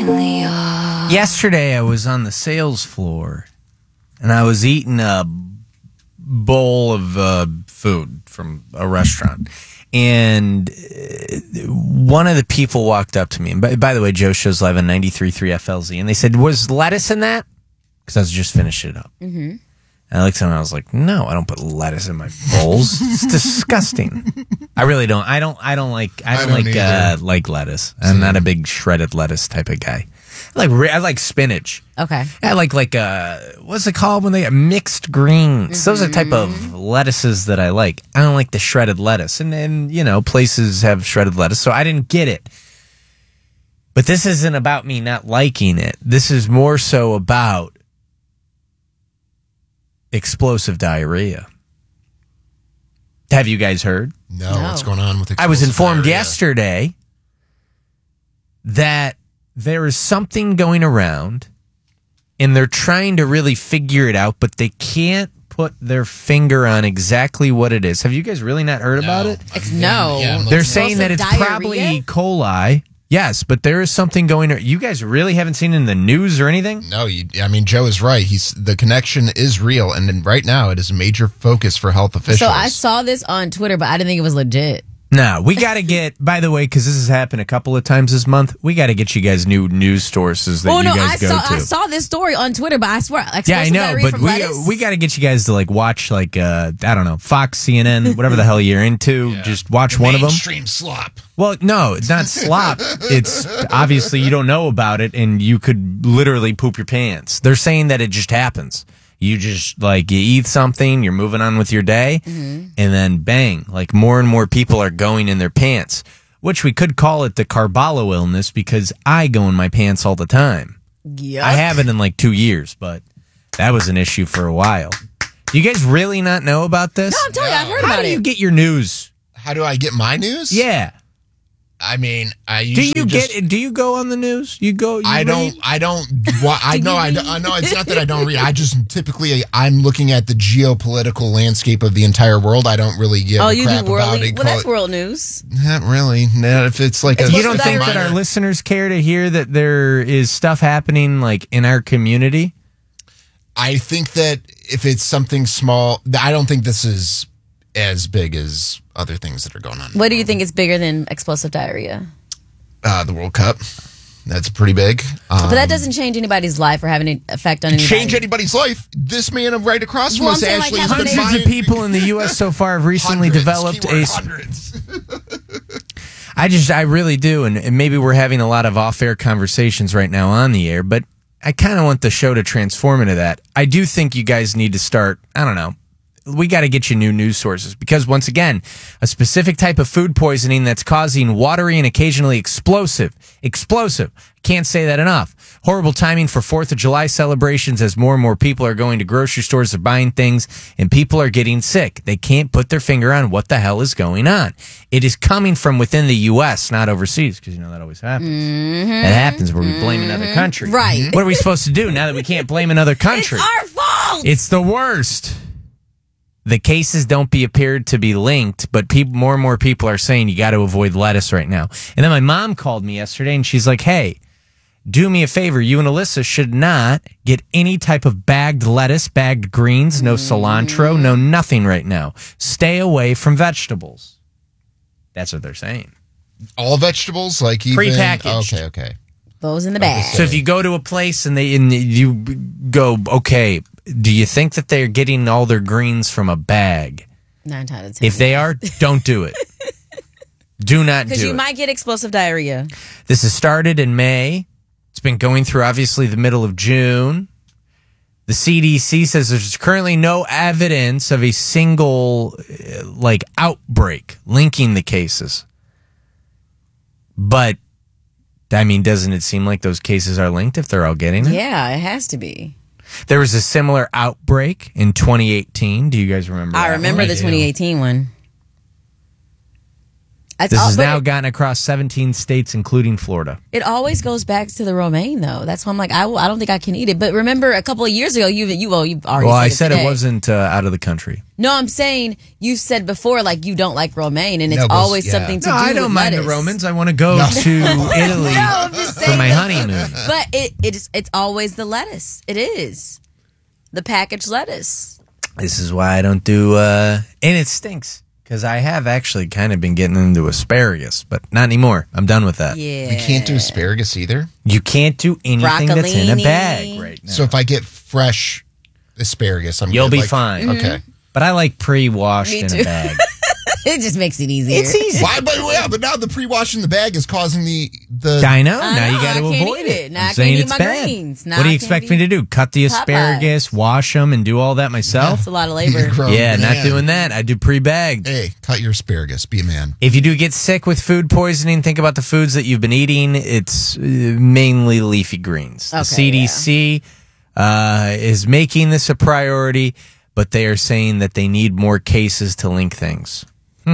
Yesterday, I was on the sales floor, and I was eating a bowl of food from a restaurant. And one of the people walked up to me. And by the way, Joe Show's live on 93.3 FLZ. And they said, was lettuce in that? Because I was just finishing it up. Mm-hmm. And I looked at him and I was like, no, I don't put lettuce in my bowls. It's disgusting. I really don't. I don't like lettuce. I'm not a big shredded lettuce type of guy. I like spinach. Okay. I like what's it called when they get mixed greens? Mm-hmm. Those are the type of lettuces that I like. I don't like the shredded lettuce. And then, places have shredded lettuce, so I didn't get it. But this isn't about me not liking it. This is more so about explosive diarrhea. Have you guys heard? No. What's going on with explosive I was informed diarrhea? yesterday that there is something going around, and they're trying to really figure it out, but they can't put their finger on exactly what it is. Have you guys really not heard about it? No. Yeah, they're saying that it's diarrhea? probably E. coli. Yes, but there is something going on. You guys really haven't seen it in the news or anything? No, Joe is right. The connection is real, and right now it is a major focus for health officials. So I saw this on Twitter, but I didn't think it was legit. No, we got to get, by the way, because this has happened a couple of times this month, we got to get you guys new news sources that you guys go to. I saw this story on Twitter, but I swear, yeah, I know, but we got to get you guys to watch I don't know, Fox, CNN, whatever the hell you're into. Yeah. Just watch one of them. Mainstream slop. Well, no, it's not slop. It's obviously you don't know about it, and you could literally poop your pants. They're saying that it just happens. You just, you eat something, you're moving on with your day, and then bang, more and more people are going in their pants, which we could call it the Carballo illness because I go in my pants all the time. Yuck. I haven't in 2 years, but that was an issue for a while. Do you guys really not know about this? No, I'm telling you, I've heard How about do it. you get your news? How do I get my news? Yeah. I mean, I usually do you go on the news? You go. I know it's not that I don't read. I just typically I'm looking at the geopolitical landscape of the entire world. I don't really give a crap about it. Well, that's world news. Not really. No, if it's you don't think that our listeners care to hear that there is stuff happening in our community? I think that if it's something small, I don't think this is as big as other things that are going on. What do you think is bigger than explosive diarrhea? The World Cup. That's pretty big. But that doesn't change anybody's life or have any effect on anybody. Change anybody's life. This man right across from us, Ashley, has been hundreds of people in the U.S. so far have recently developed hundreds. I really do, and maybe we're having a lot of off-air conversations right now on the air, but I kind of want the show to transform into that. I do think you guys need to start, I don't know, we got to get you new news sources because, once again, a specific type of food poisoning that's causing watery and occasionally explosive. Can't say that enough. Horrible timing for 4th of July celebrations as more and more people are going to grocery stores or buying things and people are getting sick. They can't put their finger on what the hell is going on. It is coming from within the U.S., not overseas, because that always happens. Mm-hmm. That happens where we blame another country. Right. What are we supposed to do now that we can't blame another country? It's our fault! It's the worst. The cases don't appear to be linked, but more and more people are saying you got to avoid lettuce right now. And then my mom called me yesterday, and she's like, hey, do me a favor. You and Alyssa should not get any type of bagged lettuce, bagged greens, no cilantro, no nothing right now. Stay away from vegetables. That's what they're saying. All vegetables? Even prepackaged. Okay. Those in the bag. So if you go to a place and you go, okay, do you think that they're getting all their greens from a bag? 9 times out of 10. If they are, don't do it. Do not do it. Because you might get explosive diarrhea. This has started in May. It's been going through, obviously, the middle of June. The CDC says there's currently no evidence of a single, outbreak linking the cases. But, doesn't it seem like those cases are linked if they're all getting it? Yeah, it has to be. There was a similar outbreak in 2018. Do you guys remember that? I remember the 2018 one. This has but now gotten across 17 states, including Florida. it always goes back to the romaine, though. That's why I'm like, I don't think I can eat it. But remember, a couple of years ago, you've already Well, I said today. it wasn't out of the country. No, I'm saying you said before like you don't like romaine, and it's No, but- always yeah. something to No, do I don't with mind lettuce. the Romans. I want to go to Italy No, I'm just for saying. my honeymoon. But it's always the lettuce. It is the packaged lettuce. This is why I don't do, and it stinks because I have actually kind of been getting into asparagus, but not anymore. I'm done with that. Yeah, You can't do asparagus either. You can't do anything that's in a Broccolini. bag right now. So if I get fresh asparagus, You'll good, be fine. Okay. But I like pre-washed Me in too. a bag. It just makes it easier. It's easy. Why? But now the pre-wash in the bag is causing the. I know. I Now you know, got to I can't avoid eat it. it. Now I'm I can't saying eat it's my bad. greens. Now What do you I expect can't me be to do? Cut the asparagus, wash them, and do all that myself? That's a lot of labor. Grown Yeah, not man. doing that. I do pre-bagged. Hey, cut your asparagus. Be a man. If you do get sick with food poisoning, think about the foods that you've been eating. It's mainly leafy greens. The Okay, CDC is making this a priority, but they are saying that they need more cases to link things.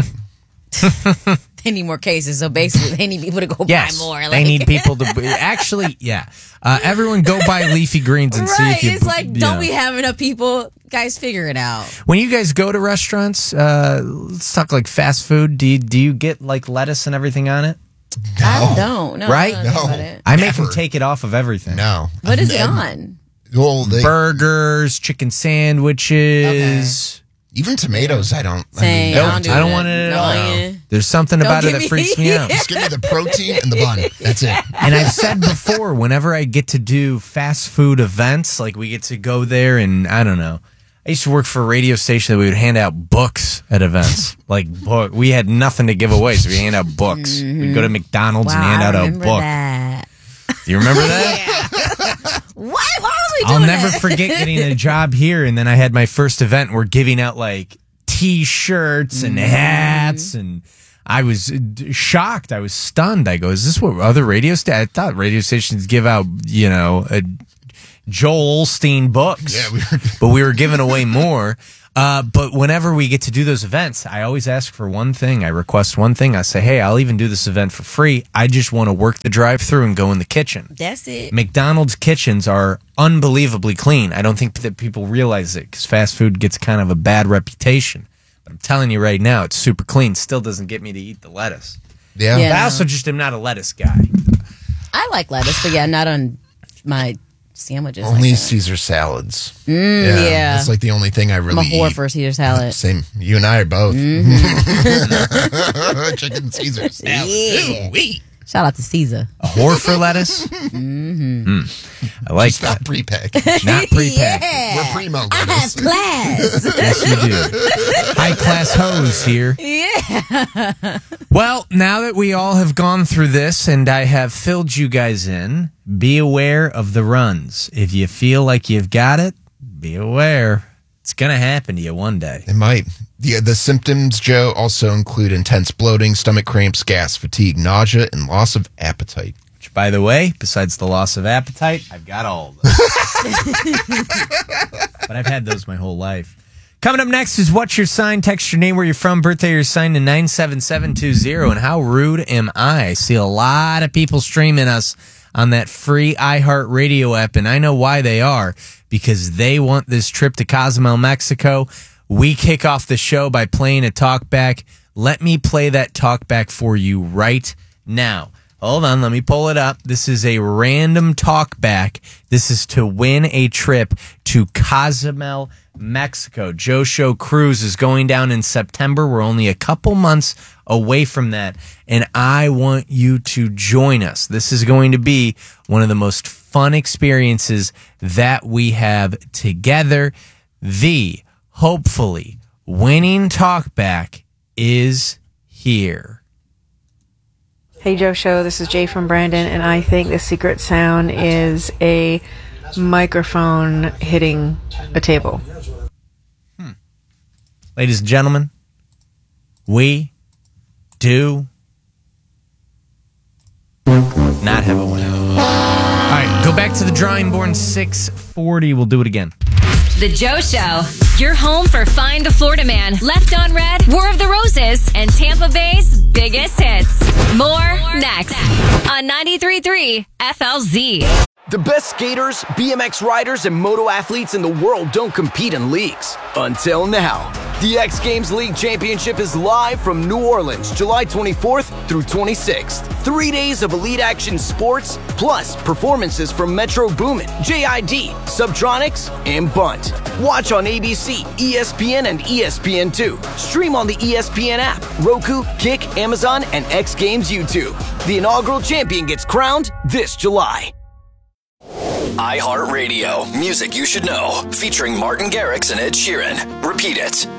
They need more cases, so basically they need people to go Yes, buy more. they need people to actually. Yeah, everyone go buy leafy greens and see Right? if you. It's like, you don't know. we have enough people? Guys, figure it out. When you guys go to restaurants, let's talk like fast food. Do you get like lettuce and everything on it? I don't. No, Right? I don't know No. about it. I make them Never. take it off of everything. No. What is it And- on? Well, Burgers, chicken sandwiches. even tomatoes, I don't. Same. Nope, don't do I don't that. want it at No all. onion. There's something about it give that me- freaks me out. Just give me the protein and the bun. That's it. And I've said before, whenever I get to do fast food events, like we get to go there and I don't know. I used to work for a radio station that we would hand out books at events. We had nothing to give away, so we hand out books. We'd go to McDonald's and hand Wow, out I a remember book. that. Do you remember that? Why was we doing I'll never that? forget getting a job here, and then I had my first event. We're giving out like T-shirts and hats, and I was shocked. I was stunned. I go, "Is this what other radio stations?" I thought radio stations give out, Joel Osteen books. Yeah, but we were giving away more. But whenever we get to do those events, I always ask for one thing. I request one thing. I say, "Hey, I'll even do this event for free. I just want to work the drive-through and go in the kitchen." That's it. McDonald's kitchens are unbelievably clean. I don't think that people realize it because fast food gets kind of a bad reputation. But I'm telling you right now, it's super clean. Still doesn't get me to eat the lettuce. Yeah. Yeah. I also just am not a lettuce guy. I like lettuce, but yeah, not on my sandwiches. Only like that. Caesar salads. yeah. That's like the only thing I I'm really a whore eat. for Caesar salad. Same. You and I are both. Mm-hmm. Chicken Caesar salad. Yeah. Ooh-wee. Shout out to Caesar. A whore for lettuce? Mm-hmm. I like It's not that. prepackaged. Not prepackaged. Yeah. We're primo I have lettuce. class. Yes, you do. High class hose here. Yeah. Well, now that we all have gone through this and I have filled you guys in, be aware of the runs. If you feel like you've got it, be aware. It's going to happen to you one day. It might. The symptoms, Joe, also include intense bloating, stomach cramps, gas, fatigue, nausea, and loss of appetite. Which, by the way, besides the loss of appetite, I've got all of those. But I've had those my whole life. Coming up next is What's Your Sign? Text your name, where you're from, birthday, your sign to 97720. And how rude am I? I see a lot of people streaming us on that free iHeartRadio app, and I know why they are. Because they want this trip to Cozumel, Mexico. We kick off the show by playing a talkback. Let me play that talkback for you right now. Hold on, let me pull it up. This is a random talkback. This is to win a trip to Cozumel, Mexico. Joe Show Cruise is going down in September. We're only a couple months away from that, and I want you to join us. This is going to be one of the most fun experiences that we have together. The hopefully winning talkback is here. Hey Joe Show, this is Jay from Brandon, and I think the secret sound is a microphone hitting a table. Ladies and gentlemen, we do not have a winner. All right, go back to the drawing board. 640. We'll do it again. The Joe Show. Your home for Find the Florida Man, Left on Red, War of the Roses, and Tampa Bay's biggest hits. More next on 93.3 FLZ. The best skaters, BMX riders, and moto athletes in the world don't compete in leagues. Until now. The X Games League Championship is live from New Orleans, July 24th through 26th. 3 days of elite action sports, plus performances from Metro Boomin, JID, Subtronics, and Bunt. Watch on ABC, ESPN, and ESPN2. Stream on the ESPN app, Roku, Kick, Amazon, and X Games YouTube. The inaugural champion gets crowned this July. iHeartRadio. Music you should know. Featuring Martin Garrix and Ed Sheeran. Repeat it.